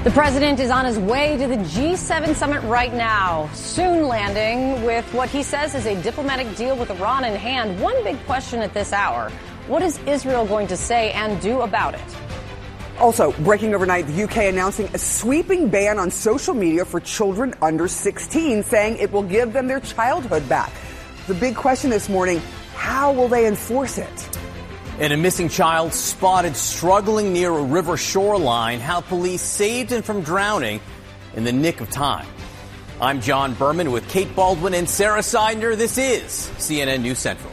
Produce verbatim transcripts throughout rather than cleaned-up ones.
The president is on his way to the G seven summit right now, soon landing with what he says is a diplomatic deal with Iran in hand. One big question at this hour, what is Israel going to say and do about it? Also, breaking overnight, the U K announcing a sweeping ban on social media for children under sixteen, saying it will give them their childhood back. The big question this morning, how will they enforce it? And a missing child spotted struggling near a river shoreline, how police saved him from drowning in the nick of time. I'm John Berman with Kate Baldwin and Sarah Seidner. This is C N N News Central.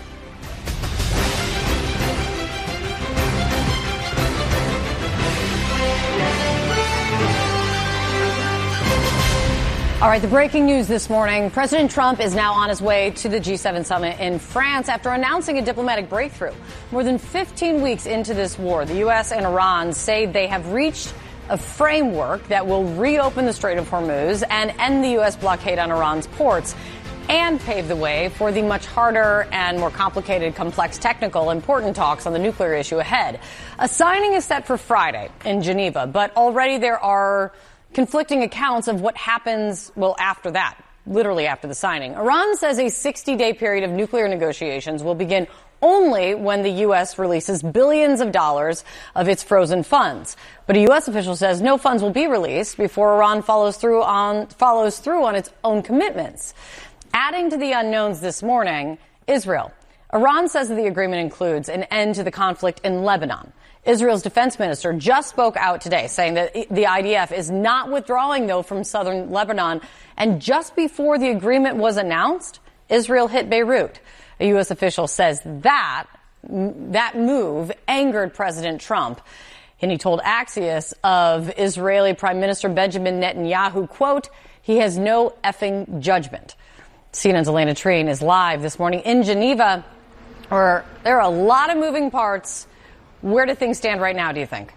All right, the breaking news this morning. President Trump is now on his way to the G seven summit in France after announcing a diplomatic breakthrough. More than fifteen weeks into this war, the U S and Iran say they have reached a framework that will reopen the Strait of Hormuz and end the U S blockade on Iran's ports and pave the way for the much harder and more complicated, complex, technical, important talks on the nuclear issue ahead. A signing is set for Friday in Geneva, but already there are conflicting accounts of what happens, well, after that, literally after the signing. Iran says a sixty-day period of nuclear negotiations will begin only when the U S releases billions of dollars of its frozen funds. But a U S official says no funds will be released before Iran follows through on, follows through on its own commitments. Adding to the unknowns this morning, Israel. Iran says that the agreement includes an end to the conflict in Lebanon. Israel's defense minister just spoke out today saying that the I D F is not withdrawing, though, from southern Lebanon. And just before the agreement was announced, Israel hit Beirut. A U S official says that that move angered President Trump. And he told Axios of Israeli Prime Minister Benjamin Netanyahu, quote, he has no effing judgment. C N N's Elena Treen is live this morning in Geneva, where there are a lot of moving parts. Where do things stand right now, do you think?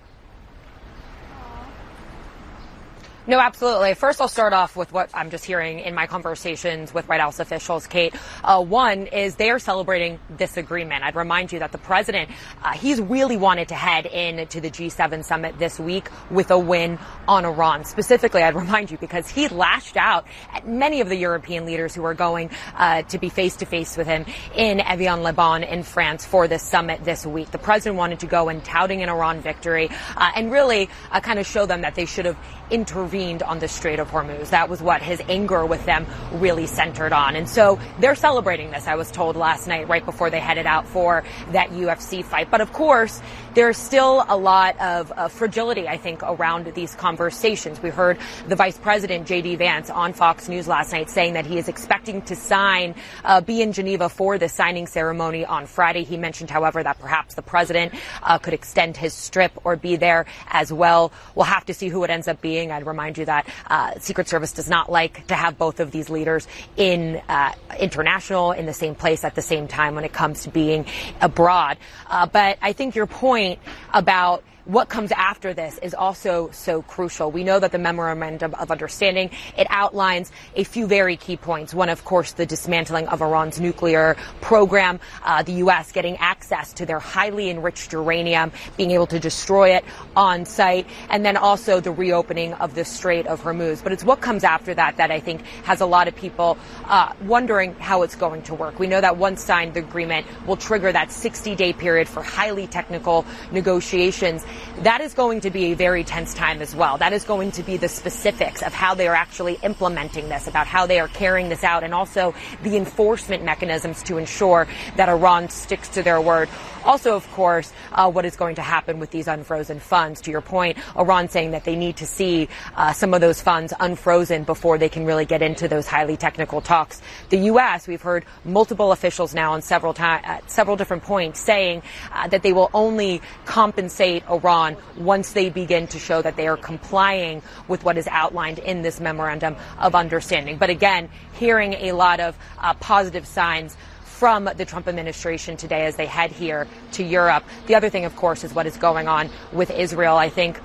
No, absolutely. First, I'll start off with what I'm just hearing in my conversations with White House officials, Kate. Uh, one is they are celebrating this agreement. I'd remind you that the president, uh, he's really wanted to head in to the G seven summit this week with a win on Iran. Specifically, I'd remind you because he lashed out at many of the European leaders who are going uh, to be face-to-face with him in Evian-les-Bains in France for this summit this week. The president wanted to go in touting an Iran victory uh, and really uh, kind of show them that they should have intervened on the Strait of Hormuz. That was what his anger with them really centered on. And so they're celebrating this, I was told last night, right before they headed out for that U F C fight. But of course, there's still a lot of uh, fragility, I think, around these conversations. We heard the Vice President, J D Vance, on Fox News last night saying that he is expecting to sign, uh, be in Geneva for the signing ceremony on Friday. He mentioned, however, that perhaps the president uh, could extend his trip or be there as well. We'll have to see who it ends up being. I'd remind you that uh, Secret Service does not like to have both of these leaders in uh, international, in the same place at the same time when it comes to being abroad. Uh, but I think your point about what comes after this is also so crucial. We know that the memorandum of understanding, it outlines a few very key points. One, of course, the dismantling of Iran's nuclear program, uh, the U S getting access to their highly enriched uranium, being able to destroy it on site, and then also the reopening of the Strait of Hormuz. But it's what comes after that that I think has a lot of people uh, wondering how it's going to work. We know that once signed, the agreement will trigger that sixty-day period for highly technical negotiations. That is going to be a very tense time as well. That is going to be the specifics of how they are actually implementing this, about how they are carrying this out, and also the enforcement mechanisms to ensure that Iran sticks to their word. Also, of course, uh, what is going to happen with these unfrozen funds. To your point, Iran saying that they need to see uh, some of those funds unfrozen before they can really get into those highly technical talks. The U S, we've heard multiple officials now on several time, at several different points saying uh, that they will only compensate Iran once they begin to show that they are complying with what is outlined in this memorandum of understanding. But again, hearing a lot of uh, positive signs from the Trump administration today as they head here to Europe. The other thing, of course, is what is going on with Israel. I think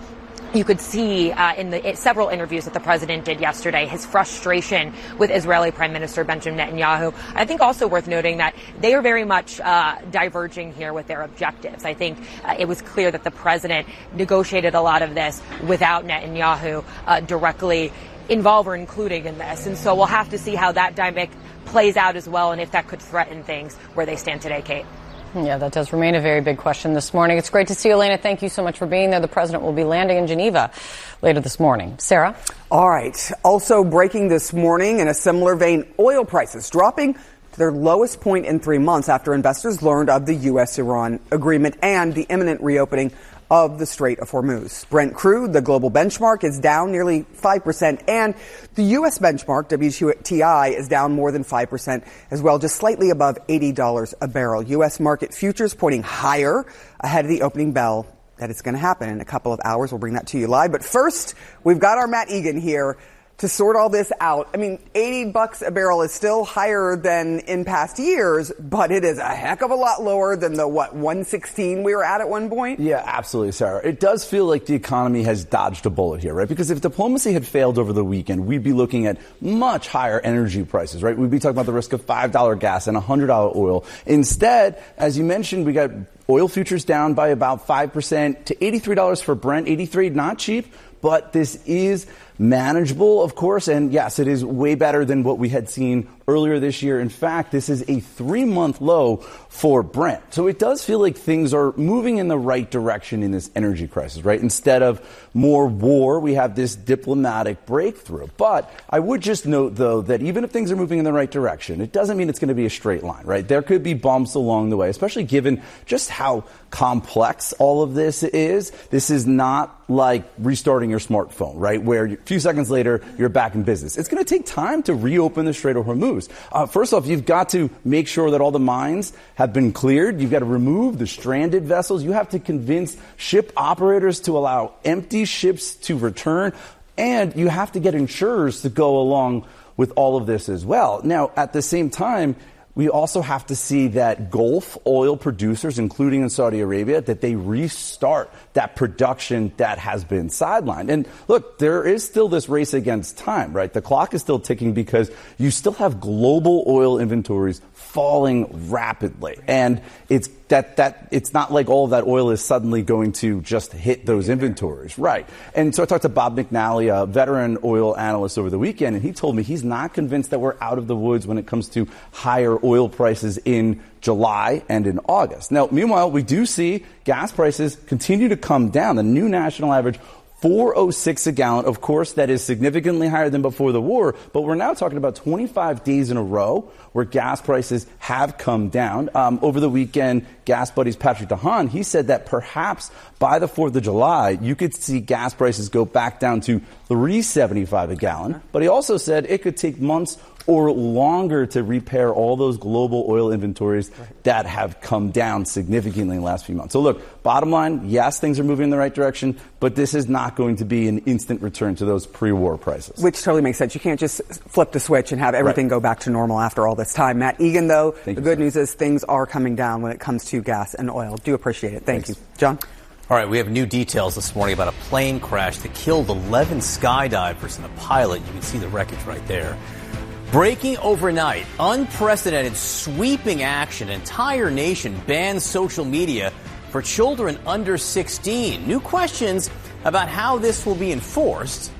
you could see uh, in the in several interviews that the president did yesterday his frustration with Israeli Prime Minister Benjamin Netanyahu. I think also worth noting that they are very much uh, diverging here with their objectives. I think uh, it was clear that the president negotiated a lot of this without Netanyahu uh, directly involved or including in this. And so we'll have to see how that dynamic plays out as well, and if that could threaten things where they stand today, Kate. Yeah, that does remain a very big question this morning. It's great to see you, Elena. Thank you so much for being there. The president will be landing in Geneva later this morning. Sarah? All right. Also breaking this morning in a similar vein, oil prices dropping to their lowest point in three months after investors learned of the U S Iran agreement and the imminent reopening of the Strait of Hormuz. Brent crude, the global benchmark, is down nearly five percent, and the U S benchmark, W T I, is down more than five percent as well, just slightly above eighty dollars a barrel. U S market futures pointing higher ahead of the opening bell. That it's going to happen in a couple of hours. We'll bring that to you live. But first, we've got our Matt Egan here to sort all this out. I mean, eighty bucks a barrel is still higher than in past years, but it is a heck of a lot lower than the, what, one sixteen we were at at one point? Yeah, absolutely, Sarah. It does feel like the economy has dodged a bullet here, right? Because if diplomacy had failed over the weekend, we'd be looking at much higher energy prices, right? We'd be talking about the risk of five dollars gas and one hundred dollars oil. Instead, as you mentioned, we got oil futures down by about five percent to eighty-three dollars for Brent. eighty-three, not cheap, but this is manageable, of course, and yes, it is way better than what we had seen earlier this year. In fact, this is a three-month low for Brent. So it does feel like things are moving in the right direction in this energy crisis, right? Instead of more war, we have this diplomatic breakthrough. But I would just note, though, that even if things are moving in the right direction, it doesn't mean it's going to be a straight line, right? There could be bumps along the way, especially given just how complex all of this is. This is not like restarting your smartphone, right? Where a few seconds later, you're back in business. It's going to take time to reopen the Strait of Hormuz. Uh, first off, you've got to make sure that all the mines have been cleared. You've got to remove the stranded vessels. You have to convince ship operators to allow empty ships to return. And you have to get insurers to go along with all of this as well. Now, at the same time, we also have to see that Gulf oil producers, including in Saudi Arabia, that they restart that production that has been sidelined. And look, there is still this race against time, right? The clock is still ticking because you still have global oil inventories falling rapidly. And it's that, that it's not like all of that oil is suddenly going to just hit those inventories. Right. And so I talked to Bob McNally, a veteran oil analyst, over the weekend, and he told me he's not convinced that we're out of the woods when it comes to higher oil prices in July and in August. Now, meanwhile, we do see gas prices continue to come down. The new national average, four oh six a gallon. Of course, that is significantly higher than before the war, but we're now talking about twenty-five days in a row where gas prices have come down. Um, over the weekend, Gas Buddy's Patrick DeHaan, he said that perhaps by the fourth of July, you could see gas prices go back down to three seventy-five a gallon. But he also said it could take months or longer to repair all those global oil inventories that have come down significantly in the last few months. So look, bottom line, yes, things are moving in the right direction, but this is not going to be an instant return to those pre-war prices. Which totally makes sense. You can't just flip the switch and have everything right. go back to normal after all this time. Matt Egan, though, Thank the good so. news is things are coming down when it comes to gas and oil. Do appreciate it. Thank Thanks. you. John? All right, we have new details this morning about a plane crash that killed eleven skydivers and a pilot. You can see the wreckage right there. Breaking overnight, unprecedented sweeping action. An entire nation bans social media for children under sixteen. New questions about how this will be enforced.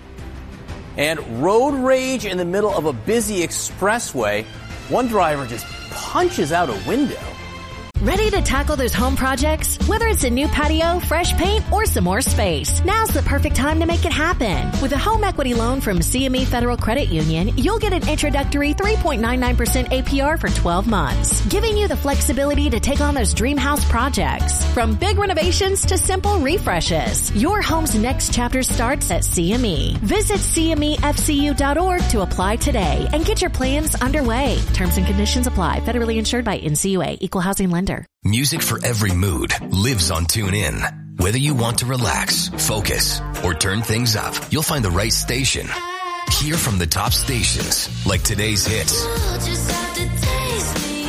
And road rage in the middle of a busy expressway. One driver just punches out a window. Ready to tackle those home projects? Whether it's a new patio, fresh paint, or some more space, now's the perfect time to make it happen. With a home equity loan from C M E Federal Credit Union, you'll get an introductory three point nine nine percent A P R for twelve months, giving you the flexibility to take on those dream house projects. From big renovations to simple refreshes, your home's next chapter starts at C M E. Visit C M E F C U dot org to apply today and get your plans underway. Terms and conditions apply. Federally insured by N C U A. Equal housing lender. Music for every mood lives on TuneIn. Whether you want to relax, focus, or turn things up, you'll find the right station. Hear from the top stations like today's hits,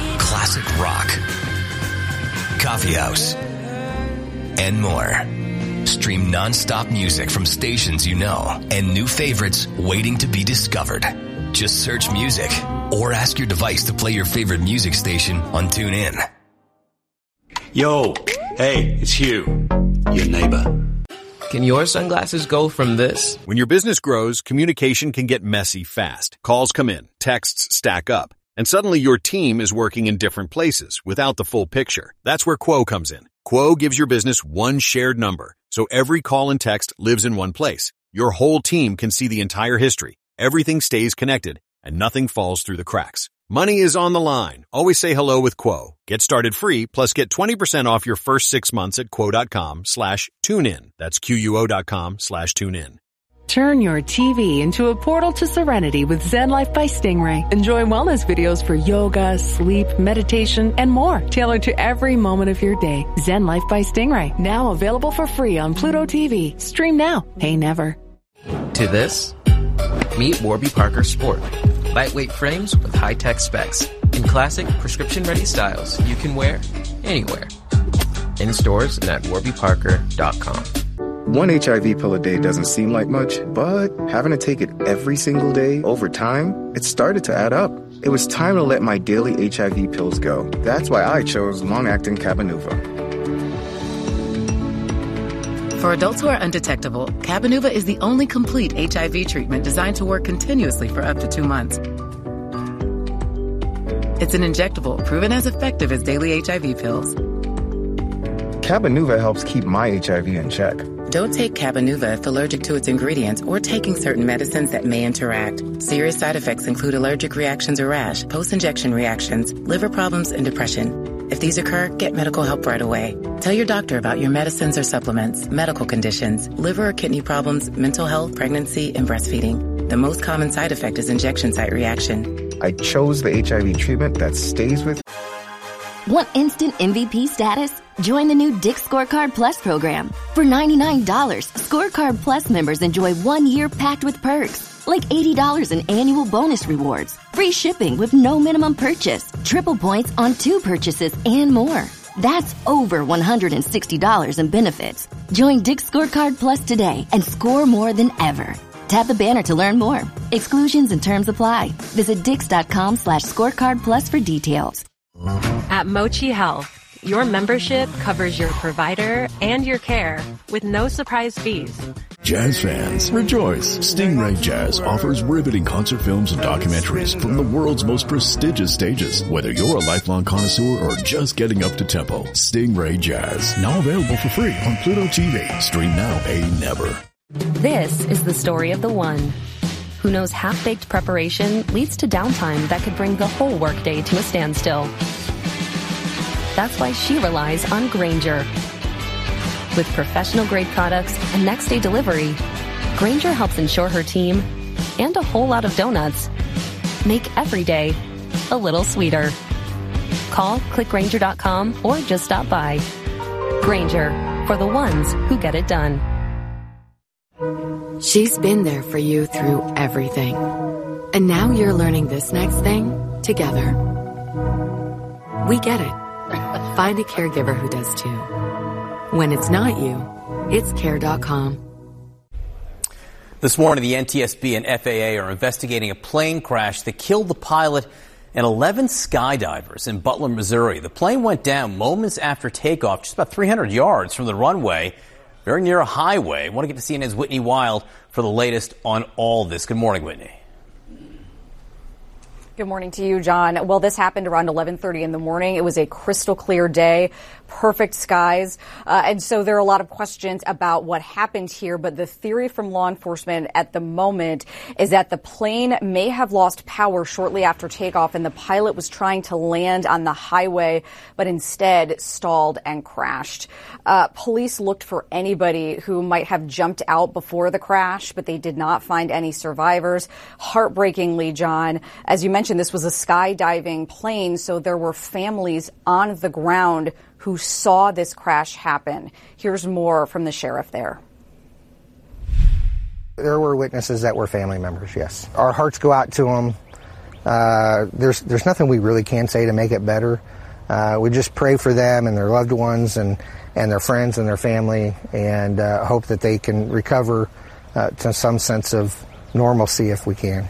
classic rock, coffee house, and more. Stream non-stop music from stations you know and new favorites waiting to be discovered. Just search music or ask your device to play your favorite music station on TuneIn. Yo, hey, it's Hugh, your neighbor. Can your sunglasses go from this? When your business grows, communication can get messy fast. Calls come in, texts stack up, and suddenly your team is working in different places without the full picture. That's where Quo comes in. Quo gives your business one shared number, so every call and text lives in one place. Your whole team can see the entire history. Everything stays connected, and nothing falls through the cracks. Money is on the line. Always say hello with Quo. Get started free, plus get twenty percent off your first six months at quo.com slash tune in. That's Q-U-O dot com slash tune in. Turn your T V into a portal to serenity with Zen Life by Stingray. Enjoy wellness videos for yoga, sleep, meditation, and more, tailored to every moment of your day. Zen Life by Stingray, now available for free on Pluto T V. Stream now, pay never. To this, meet Warby Parker Sport. Lightweight frames with high-tech specs in classic prescription-ready styles you can wear anywhere. In stores and at warby parker dot com. One H I V pill a day doesn't seem like much, but having to take it every single day over time, it started to add up. It was time to let my daily H I V pills go. That's why I chose long-acting Cabenuva. For adults who are undetectable, Cabenuva is the only complete H I V treatment designed to work continuously for up to two months. It's an injectable proven as effective as daily H I V pills. Cabenuva helps keep my H I V in check. Don't take Cabenuva if allergic to its ingredients or taking certain medicines that may interact. Serious side effects include allergic reactions or rash, post-injection reactions, liver problems, and depression. If these occur, get medical help right away. Tell your doctor about your medicines or supplements, medical conditions, liver or kidney problems, mental health, pregnancy, and breastfeeding. The most common side effect is injection site reaction. I chose the H I V treatment that stays with. Want instant M V P status? Join the new Dick's Scorecard Plus program. For ninety-nine dollars, Scorecard Plus members enjoy one year packed with perks, like eighty dollars in annual bonus rewards, free shipping with no minimum purchase, triple points on two purchases, and more. That's over one hundred sixty dollars in benefits. Join Dick's Scorecard Plus today and score more than ever. Tap the banner to learn more. Exclusions and terms apply. Visit dix.com slash scorecard plus for details. At Mochi Health, your membership covers your provider and your care with no surprise fees. Jazz fans, rejoice! Stingray Jazz offers riveting concert films and documentaries from the world's most prestigious stages. Whether you're a lifelong connoisseur or just getting up to tempo, Stingray Jazz, now available for free on Pluto T V. Stream now, pay never. This is the story of the one who knows half-baked preparation leads to downtime that could bring the whole workday to a standstill. That's why she relies on Grainger. With professional-grade products and next-day delivery, Grainger helps ensure her team, and a whole lot of donuts, make every day a little sweeter. Call, click Grainger dot com, or just stop by. Grainger, for the ones who get it done. She's been there for you through everything. And now you're learning this next thing together. We get it. Find a caregiver who does too. When it's not you, it's care dot com. This morning, the N T S B and F A A are investigating a plane crash that killed the pilot and eleven skydivers in Butler, Missouri. The plane went down moments after takeoff, just about three hundred yards from the runway, very near a highway. I want to get to C N N's Whitney Wild for the latest on all this. Good morning, Whitney. Good morning to you, John. Well, this happened around eleven thirty in the morning. It was a crystal clear day, perfect skies. Uh, and so there are a lot of questions about what happened here. But the theory from law enforcement at the moment is that the plane may have lost power shortly after takeoff, and the pilot was trying to land on the highway, but instead stalled and crashed. Uh, police looked for anybody who might have jumped out before the crash, but they did not find any survivors. Heartbreakingly, John, as you mentioned, this was a skydiving plane, so there were families on the ground who saw this crash happen. Here's more from the sheriff there. There were witnesses that were family members, yes. Our hearts go out to them. Uh, there's, there's nothing we really can say to make it better. Uh, we just pray for them and their loved ones and, and their friends and their family, and uh, hope that they can recover uh, to some sense of normalcy if we can.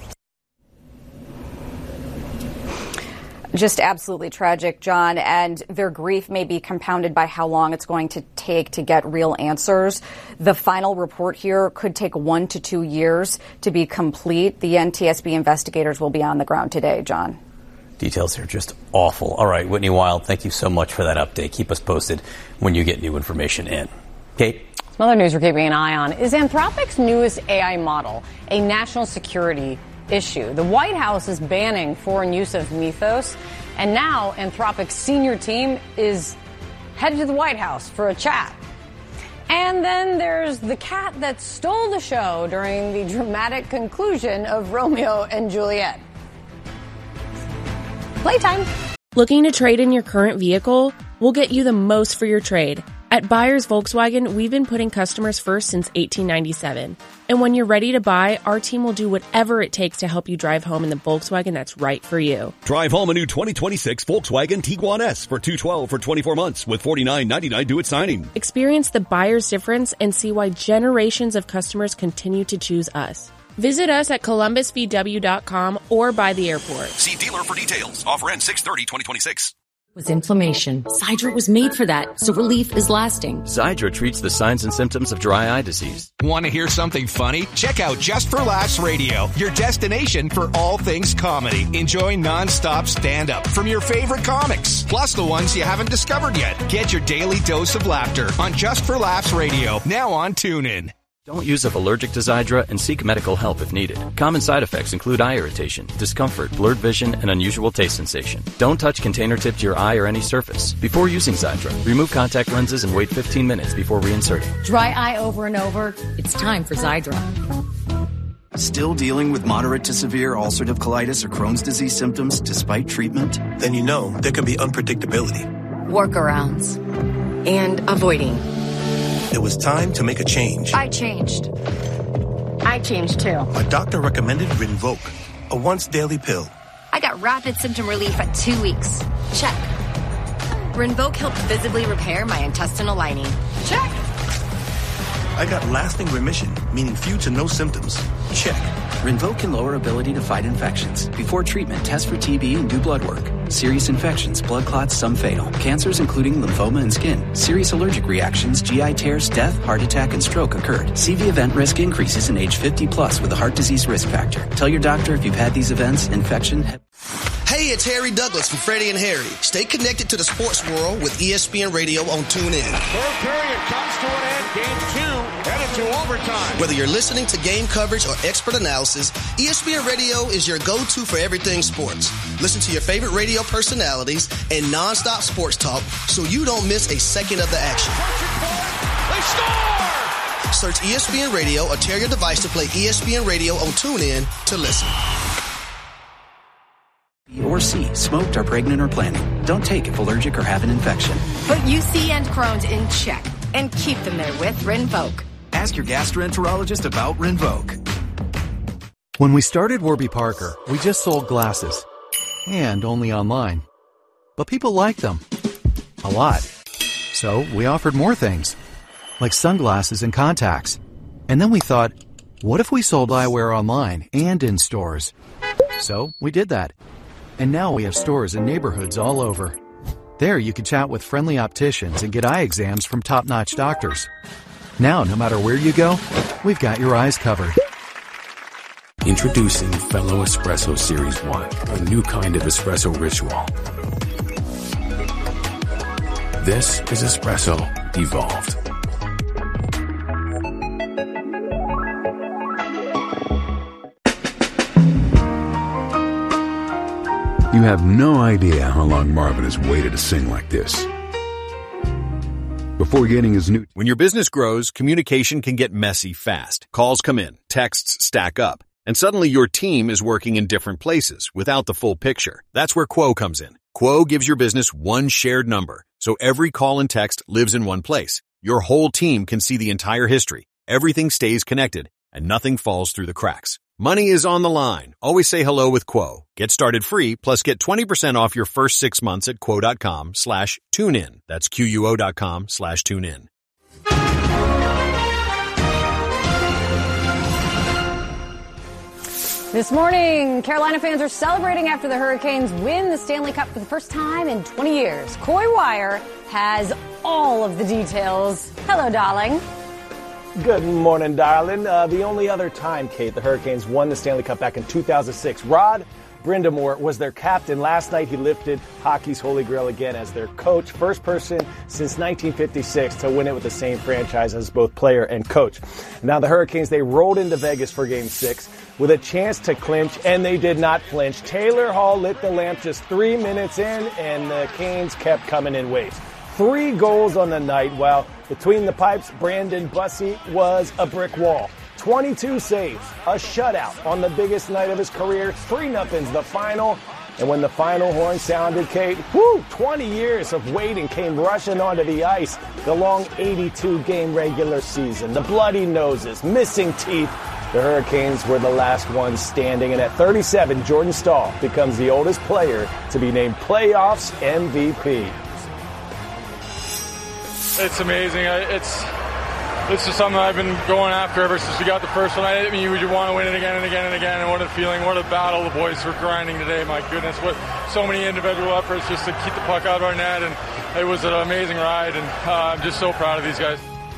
Just absolutely tragic, John, and their grief may be compounded by how long it's going to take to get real answers. The final report here could take one to two years to be complete. The N T S B investigators will be on the ground today, John. Details here just awful. All right, Whitney Wild, thank you so much for that update. Keep us posted when you get new information in. Kate? Some other news we're keeping an eye on is Anthropic's newest A I model, a national security issue. The White House is banning foreign use of Mythos, and now Anthropic's senior team is headed to the White House for a chat. And then there's the cat that stole the show during the dramatic conclusion of Romeo and Juliet. Playtime. Looking to trade in your current vehicle? We'll get you the most for your trade. At Buyers Volkswagen, we've been putting customers first since eighteen ninety-seven. And when you're ready to buy, our team will do whatever it takes to help you drive home in the Volkswagen that's right for you. Drive home a new twenty twenty-six Volkswagen Tiguan S for two hundred twelve dollars for twenty-four months with forty-nine ninety-nine due at signing. Experience the buyer's difference and see why generations of customers continue to choose us. Visit us at columbus v w dot com or by the airport. See dealer for details. Offer ends six thirty twenty twenty-six. Was inflammation. Xiidra was made for that, so relief is lasting. Xiidra treats the signs and symptoms of dry eye disease. Want to hear something funny? Check out Just for Laughs Radio, your destination for all things comedy. Enjoy non-stop stand-up from your favorite comics, plus the ones you haven't discovered yet. Get your daily dose of laughter on Just for Laughs Radio, now on TuneIn. Don't use if allergic to Xiidra and seek medical help if needed. Common side effects include eye irritation, discomfort, blurred vision, and unusual taste sensation. Don't touch container tip to your eye or any surface. Before using Xiidra, remove contact lenses and wait fifteen minutes before reinserting. Dry eye over and over? It's time for Xiidra. Still dealing with moderate to severe ulcerative colitis or Crohn's disease symptoms despite treatment? Then you know there can be unpredictability. Workarounds. And avoiding. It was time to make a change. I changed. I changed too. My doctor recommended Rinvoq, a once daily pill. I got rapid symptom relief at two weeks. Check. Rinvoq helped visibly repair my intestinal lining. Check. I got lasting remission, meaning few to no symptoms. Check. Rinvoq can lower ability to fight infections. Before treatment, test for T B and do blood work. Serious infections, blood clots, some fatal. Cancers including lymphoma and skin. Serious allergic reactions, G I tears, death, heart attack, and stroke occurred. C V event risk increases in age fifty plus with a heart disease risk factor. Tell your doctor if you've had these events, infection. Hey, it's Harry Douglas from Freddie and Harry. Stay connected to the sports world with E S P N Radio on TuneIn. Third period comes to an end. Game two headed to overtime. Whether you're listening to game coverage or expert analysis, E S P N Radio is your go-to for everything sports. Listen to your favorite radio personalities and nonstop sports talk so you don't miss a second of the action. They score! Search E S P N Radio or tell your device to play E S P N Radio on TuneIn to listen. Or C, smoked or pregnant or planning. Don't take if allergic or have an infection. Put U C and Crohn's in check and keep them there with Rinvoq. Ask your gastroenterologist about Rinvoq. When we started Warby Parker, we just sold glasses. And only online. But people liked them. A lot. So we offered more things. Like sunglasses and contacts. And then we thought, what if we sold eyewear online and in stores? So we did that. And now we have stores in neighborhoods all over. There you can chat with friendly opticians and get eye exams from top-notch doctors. Now, no matter where you go, we've got your eyes covered. Introducing Fellow Espresso Series one, a new kind of espresso ritual. This is espresso evolved. You have no idea how long Marvin has waited to sing like this. Before getting his new... When your business grows, communication can get messy fast. Calls come in, texts stack up, and suddenly your team is working in different places without the full picture. That's where Quo comes in. Quo gives your business one shared number, so every call and text lives in one place. Your whole team can see the entire history. Everything stays connected, and nothing falls through the cracks. Money is on the line. Always say hello with Quo. Get started free, plus get twenty percent off your first six months at quo.com slash tune in. That's Q-U-O dot com slash tune in. This morning, Carolina fans are celebrating after the Hurricanes win the Stanley Cup for the first time in twenty years. Coy Wire has all of the details. Hello, darling. Good morning, darling. Uh, the only other time, Kate, the Hurricanes won the Stanley Cup back in two thousand six. Rod Brind'Amour was their captain. Last night, he lifted hockey's holy grail again as their coach. First person since nineteen fifty-six to win it with the same franchise as both player and coach. Now, the Hurricanes, they rolled into Vegas for Game six with a chance to clinch, and they did not flinch. Taylor Hall lit the lamp just three minutes in, and the Canes kept coming in waves. Three goals on the night, while between the pipes, Brandon Bussi was a brick wall. twenty-two saves, a shutout on the biggest night of his career. three nothing's the final. And when the final horn sounded, Kate, whoo, twenty years of waiting came rushing onto the ice. The long eighty-two game regular season, the bloody noses, missing teeth. The Hurricanes were the last ones standing. And at thirty-seven, Jordan Staal becomes the oldest player to be named playoffs M V P. It's amazing. It's it's just something I've been going after ever since we got the first one. I mean, you would want to win it again and again and again. And what a feeling, what a battle the boys were grinding today. My goodness, what so many individual efforts just to keep the puck out of our net. And it was an amazing ride. And uh, I'm just so proud of these guys.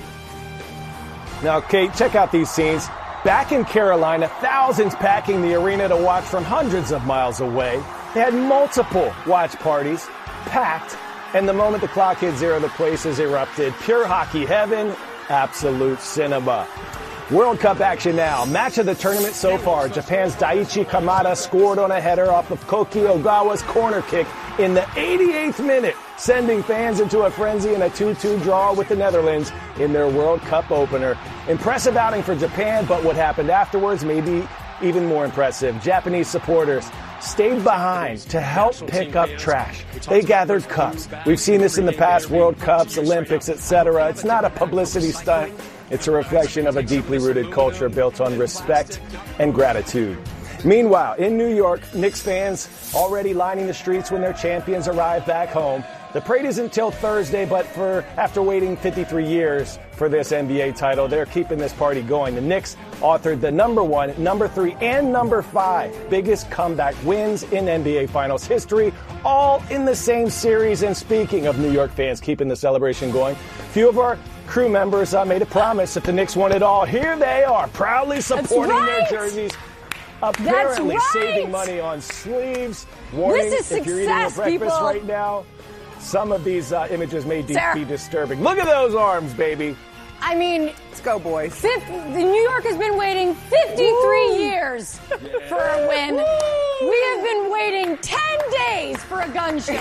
Now, Kate, check out these scenes. Back in Carolina, thousands packing the arena to watch from hundreds of miles away. They had multiple watch parties, packed. And the moment the clock hit zero, the place has erupted. Pure hockey heaven, absolute cinema. World Cup action now. Match of the tournament so far. Japan's Daichi Kamada scored on a header off of Koki Ogawa's corner kick in the eighty-eighth minute, sending fans into a frenzy in a two two draw with the Netherlands in their World Cup opener. Impressive outing for Japan, but what happened afterwards may be even more impressive. Japanese supporters stayed behind to help pick up trash. They gathered cups. We've seen this in the past World Cups, Olympics, et cetera. It's not a publicity stunt. It's a reflection of a deeply rooted culture built on respect and gratitude. Meanwhile, in New York, Knicks fans already lining the streets when their champions arrive back home. The parade isn't until Thursday, but for after waiting fifty-three years for this N B A title, they're keeping this party going. The Knicks authored the number one, number three, and number five biggest comeback wins in N B A Finals history, all in the same series. And speaking of New York fans keeping the celebration going, a few of our crew members uh, made a promise that the Knicks won it all. Here they are, proudly supporting right. their jerseys. Apparently right. saving money on sleeves. Warning, this is if you're eating your success, breakfast people. right now, some of these uh, images may de- Sarah. be disturbing. Look at those arms, baby. I mean, let's go, boys. fifty, the New York has been waiting fifty-three Woo. years yeah. for a win. Woo. We have been waiting ten days for a gun show.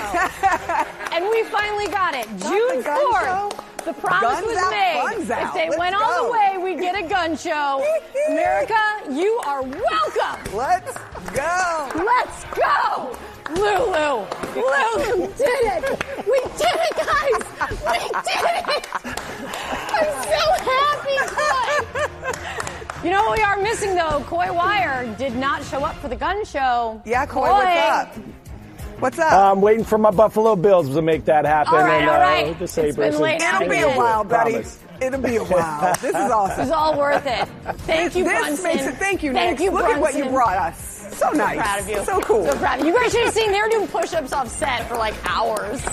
And we finally got it. Not June the fourth. The promise guns was out, made. guns If out. they Let's went go. all the way, we'd get a gun show. America, you are welcome. Let's go. Let's go. Lulu. Lulu did it. We did it, guys. We did it. I'm so happy, Coy. You know what we are missing, though? Coy Wire did not show up for the gun show. Yeah, Coy, Coy. what's up? What's up? I'm waiting for my Buffalo Bills to make that happen. All right, and, all right. Uh, the It's been Sabres. late. It'll be a while, buddy. Promise. It'll be a while. This is awesome. It was all worth it. Thank you, this Brunson. Makes it, thank you, Thank Nick. you, Look Brunson. at what you brought us. So nice. So proud of you. So cool. So proud of you. You guys should have seen. They were doing push-ups off set for like hours.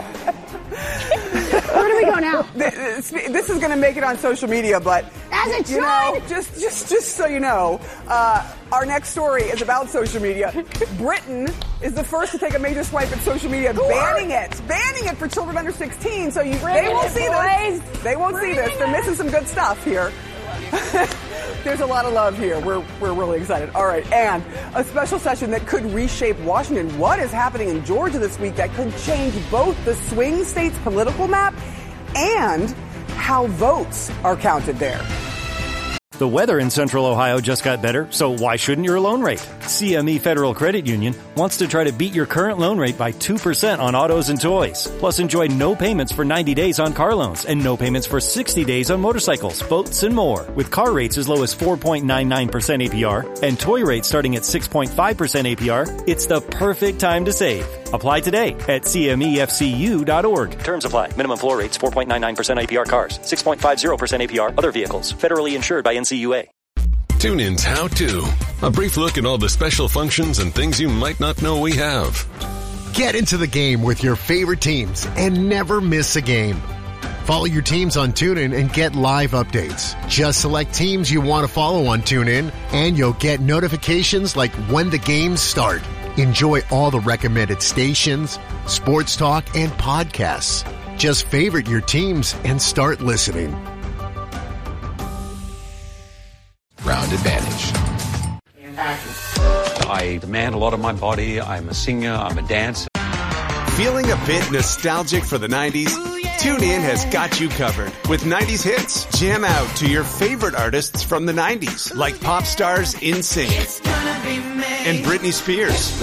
Where do we go now? This, this is going to make it on social media, but as it you should. know, just just just so you know, uh, our next story is about social media. Britain is the first to take a major swipe at social media, banning it, banning it for children under sixteen. So you, they won't it, see boys. this. They won't Bring see this. They're it. missing some good stuff here. There's a lot of love here. We're we're really excited. All right, and a special session that could reshape Washington. What is happening in Georgia this week that could change both the swing state's political map and how votes are counted there? The weather in Central Ohio just got better, so why shouldn't your loan rate? C M E Federal Credit Union wants to try to beat your current loan rate by two percent on autos and toys. Plus, enjoy no payments for ninety days on car loans and no payments for sixty days on motorcycles, boats, and more. With car rates as low as four point nine nine percent A P R and toy rates starting at six point five percent A P R, it's the perfect time to save. Apply today at C M E F C U dot org. Terms apply. Minimum floor rates four point nine nine percent A P R cars, six point five zero percent A P R other vehicles. Federally insured by N C U A. TuneIn's How To. A brief look at all the special functions and things you might not know we have. Get into the game with your favorite teams and never miss a game. Follow your teams on TuneIn and get live updates. Just select teams you want to follow on TuneIn, and you'll get notifications like when the games start. Enjoy all the recommended stations, sports talk, and podcasts. Just favorite your teams and start listening. Round Advantage. I demand a lot of my body. I'm a singer. I'm a dancer. Feeling a bit nostalgic for the nineties? TuneIn has got you covered. With nineties hits, jam out to your favorite artists from the nineties, like pop stars NSYNC and Britney Spears.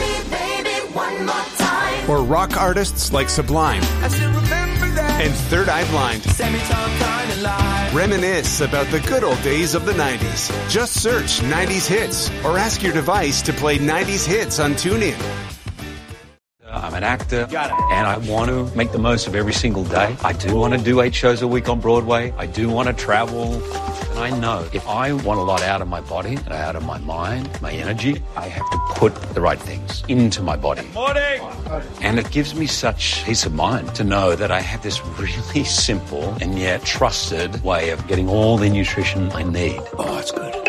Or rock artists like Sublime and Third Eye Blind. Reminisce about the good old days of the nineties. Just search nineties hits or ask your device to play nineties hits on TuneIn. I'm an actor, and I want to make the most of every single day. I do want to do eight shows a week on Broadway. I do want to travel. And I know if I want a lot out of my body, and out of my mind, my energy, I have to put the right things into my body. Morning! And it gives me such peace of mind to know that I have this really simple and yet trusted way of getting all the nutrition I need. Oh, it's good.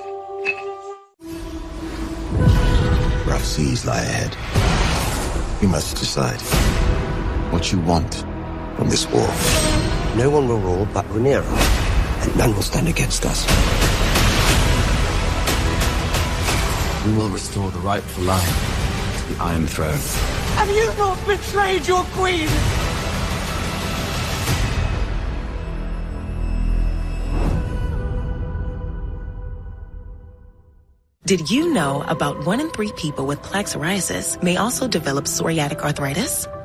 Rough seas lie ahead. You must decide what you want from this war. No one will rule but Rhaenyra, and none will stand against us. We will restore the rightful line to the Iron Throne. Have you not betrayed your queen? Did you know about one in three people with plaque psoriasis may also develop psoriatic arthritis?